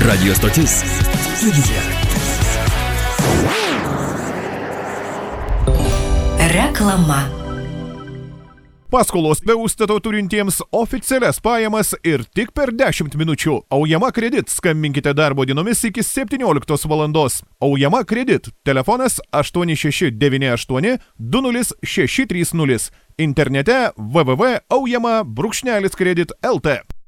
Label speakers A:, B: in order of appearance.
A: Radio stotis Studija.
B: Reklama.
C: Paskolos be užstato turintiems oficialias pajamas ir tik per 10 minučių. Aujama kredit. Skambinkite darbo dienomis iki 17 valandos. Aujama kredit. Telefonas 8698 20630. Internete www.aujama-kredit.lt.